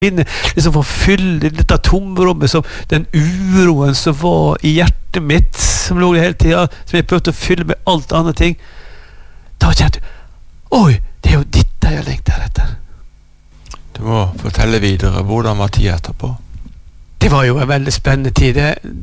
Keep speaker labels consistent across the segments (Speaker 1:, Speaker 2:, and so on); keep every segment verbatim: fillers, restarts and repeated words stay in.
Speaker 1: liksom for å fylle dette tomrommet, som den uroen som var i hjertet mitt, som lå hele tiden, som jeg prøvde å fylle med alt andre ting. Da kjente jeg, oi, det er jo dette jeg lengter etter.
Speaker 2: Du må fortelle videre, hvordan var tiden etterpå?
Speaker 1: Det var jo en veldig spennende tid.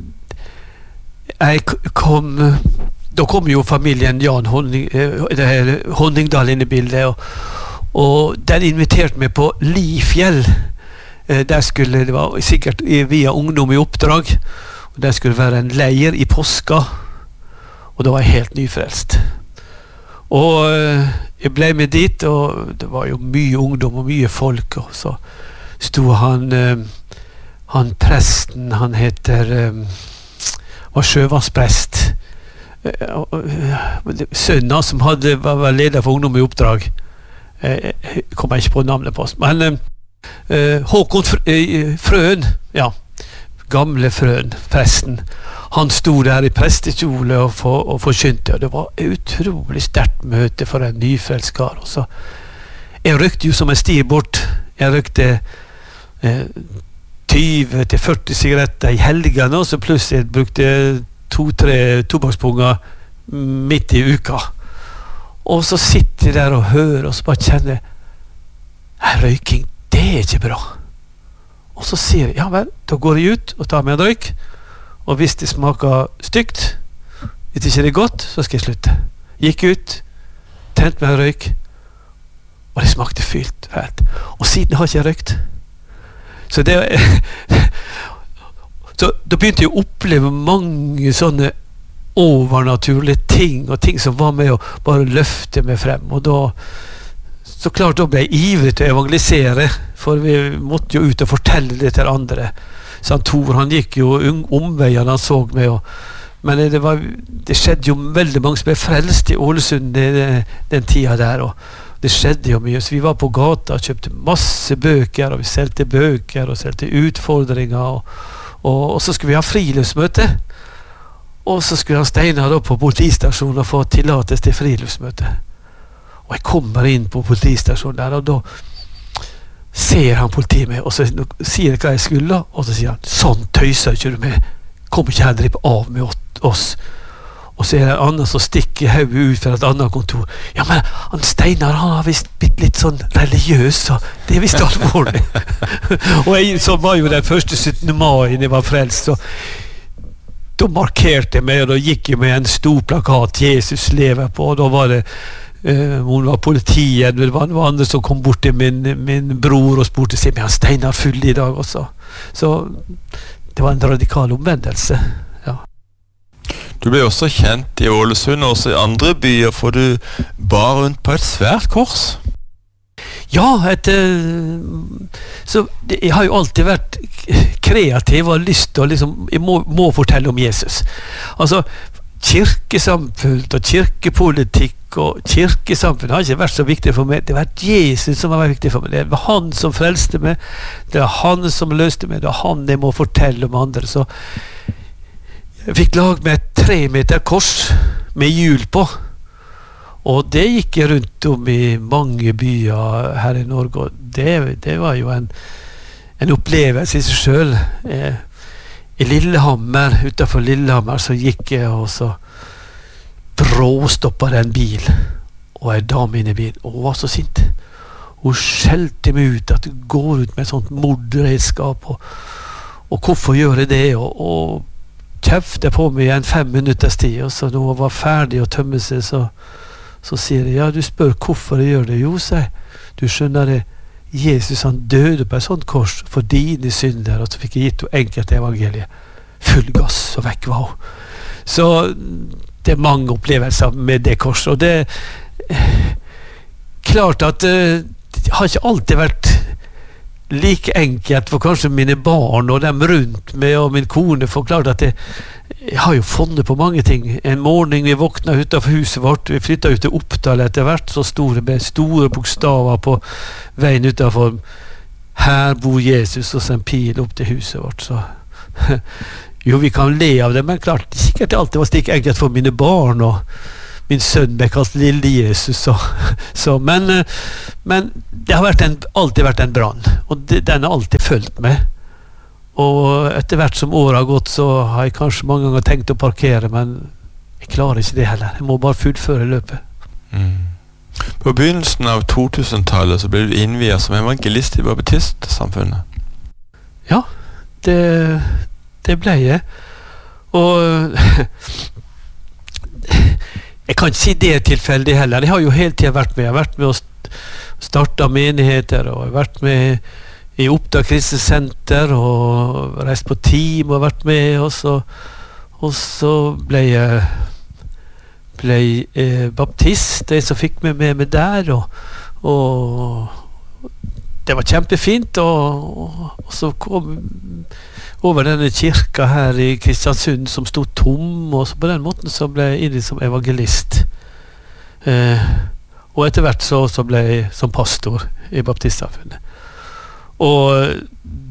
Speaker 1: Jeg kom, da kom jo familien Jan Honning, Honningdal inn i bildet, og, og den inviterte meg på Lifjell. Der skulle, det var sikkert via ungdom i oppdrag, og der skulle være en leir i påska, og da var jeg helt nyfrelst. Og jeg ble med dit, og det var jo mye ungdom og mye folk, og så sto han, han presten, han heter, var sjøvannsprest, sønnen som hadde, var leder for ungdom i oppdrag, jeg kommer ikke på navnet på oss, men Uh, Håkon Frøen, ja, gamle Frøen, presten, han stod der i prestekjole og, for, og forkynte, og det var et utrolig sterkt møte for en nyfrelst kar. Så jeg røykte jo som en sti bort. Jeg røykte eh, tyve til førti sigaretter i helgene, og så plutselig brukte to-tre tobakkspunger midt i uka. Og så sitter jeg der og hører, og så bare kjenner jeg, røyking, det er ikke bra. Og så sier jeg, ja vel, da går jeg ut og tar meg en røyk, og hvis det smaker stygt, hvis det ikke er godt, så skal jeg slutte. Gikk ut, tent meg en røyk, og det smakte fylt fælt. Og siden har jeg ikke røykt. Så det så da begynte jeg å oppleve mange sånne overnaturlige ting, og ting som var med å bare løfte meg frem, og da så klart da ble jeg ivrig til å evangelisere, for vi måtte jo ut og fortelle det til andre. Så han Tor, han gikk jo omveiene han så meg, og, men det, var, det skjedde jo veldig mange som ble frelst i Ålesund den, den tida der, og det skjedde jo mye. Så vi var på gata og kjøpte masse bøker, og vi selte bøker og selte utfordringer, og, og, og så skulle vi ha friluftsmøte, og så skulle han Steinar da på politistasjonen og få tillatelse til friluftsmøte. Og jeg kommer inn på politistasjonen der, og da ser han politiet med, og så sier jeg hva jeg skulle, og så sier han, sånn tøyser ikke du med, kom ikke her og drippe av med oss. Og så er det en annen som stikker hodet ut fra et annet kontor. Ja, men han Steinar, han har vist blitt litt sånn religiøs, så det er vist alvorlig. Og jeg så var jo den første syttende mai når jeg var frelst, så da markerte jeg meg, og da gikk jeg med en stor plakat, Jesus lever på, og da var det Uh, hun var politiet, det var noen andre som kom bort til min, min bror og spurte seg, men han Steinar full i dag også. Så det var en radikal omvendelse, ja.
Speaker 2: Du ble også kjent i Ålesund og også i andre byer, for du bar rundt på et svært kors.
Speaker 1: Ja, et, så det, jeg har jo alltid vært kreativ og har lyst til å liksom, jeg må, må fortelle om Jesus. Altså, kirkesamfunn og kirkepolitikk og kirkesamfunn har ikke vært så viktig for meg. Det har vært Jesus som har vært viktig for meg. Det var han som frelste meg, det var han som løste meg, det var han jeg må fortelle om andre. Så jeg fikk lag med et tre meter kors med hjul på, og det gikk jeg rundt om i mange byer her i Norge, og det, det var jo en, en opplevelse i seg selv. eh, I Lillehammer, utenfor Lillehammer, så gikk jeg, og så bråstoppet en bil, og en dame inne i bilen, og hun var så sint. Hun skjelte meg ut at det går ut med et sånt mordredskap, og, og hvorfor gjør jeg det, og, og kjefte på meg i en fem minutters tid, og så når hun var ferdig å tømme seg, så, så sier jeg, ja, du spør hvorfor jeg gjør det. Jo, sier, du skjønner det, Jesus han døde på et sånt kors for dine synder, og så fikk jeg gitt henne enkelt evangeliet. Full gass, og vekk var hun. Så det er mange opplevelser med det korset, og det er klart at uh, det har ikke alltid vært like enkelt for kanskje mine barn og dem rundt meg og min kone, for klart at jeg, jeg har jo funnet på mange ting. En morgen vi våkna utenfor huset vårt, vi flyttet ut til Oppdal etter hvert, så store med store bokstaver på veien utenfor, her bor Jesus, og så en pil opp til huset vårt. Så jo, vi kan le av det, men klart sikkert alltid var slik enkelt for mine barn, og, min sønn ble kalt Lille Jesus. Så, så, men, men det har vært en, alltid vært en brann, og det, den har alltid følt meg. Og etter hvert som året har gått, så har jeg kanskje mange ganger tenkt å parkere, men jeg klarer ikke det heller. Jeg må bare fullføre løpet.
Speaker 2: Mm. På begynnelsen av to-tusen-tallet så ble du innviet som evangelist i baptistsamfunnet.
Speaker 1: Ja, det, det ble jeg. Og jeg kan ikke si det tilfeldig heller. Jeg har jo hele tiden vært med. Jeg har vært med å starte menigheter, og jeg har vært med i Oppdag Kristensenter, og reist på team og vært med, og så, og så ble jeg ble eh, baptist, de som fikk meg med meg der, og, og det var kjempefint, og, og, og så kom over denne kirka her i Kristiansund som stod tom, og så på den måten så ble jeg inn som evangelist. Eh, og etter hvert så, så ble jeg som pastor i baptistsamfunnet. Og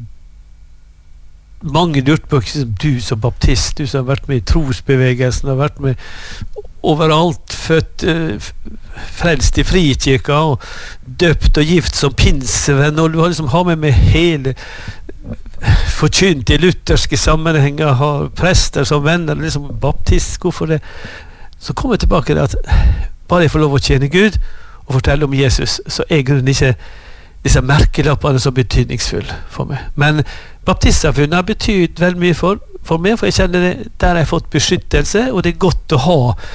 Speaker 1: mange lurte på du som baptist, du som har vært med i trosbevegelsen, har vært med overalt, født, frelst i frikirka, og døpt og gift som pinsevenn, og du har liksom har med med hele forkynt i lutherske sammenhenger, har prester som venner, liksom baptist, hvorfor det? Så kommer jeg tilbake til at bare jeg får lov å tjene Gud og fortelle om Jesus, så er grunnen ikke disse merkelappene så betydningsfulle for meg. Men baptistsamfunnet har betydd veldig mye for, for meg, for jeg kjenner det, der har jeg fått beskyttelse, og det er godt å ha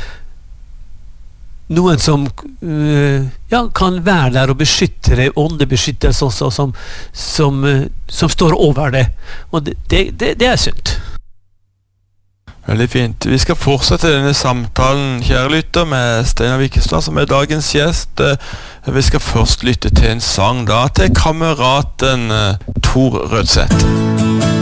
Speaker 1: noen som uh, ja, kan være der og beskytte det, åndebeskyttelse også, som, som, uh, som står over det. Og det, det, det, det er sunt.
Speaker 2: Veldig fint. Vi skal fortsette denne samtalen, kjære lytter, med Steinar Wikestad, som er dagens gjest. Vi skal først lytte til en sang da til kameraten Tor Rødseth.